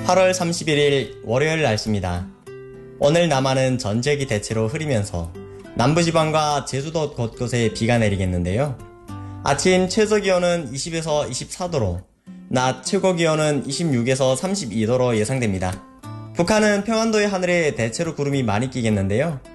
8월 31일 월요일 날씨입니다. 오늘 남한은 전재기 대체로 흐리면서 남부지방과 제주도 곳곳에 비가 내리겠는데요. 아침 최저기온은 20에서 24도로 낮 최고기온은 26에서 32도로 예상됩니다. 북한은 평안도의 하늘에 대체로 구름이 많이 끼겠는데요.